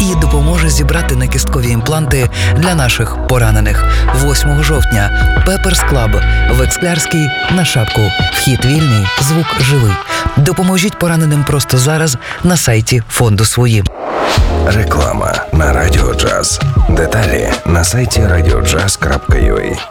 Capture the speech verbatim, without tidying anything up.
і допоможе зібрати накісткові імпланти для наших поранених. восьмого жовтня Пеперс Клаб в Ексклярській на Шапку. Вхід вільний, звук живий. Допоможіть пораненим просто зараз на сайті фонду «Свої». Реклама на Радіо Джаз. Деталі на сайті радіоджаз крапка ю а.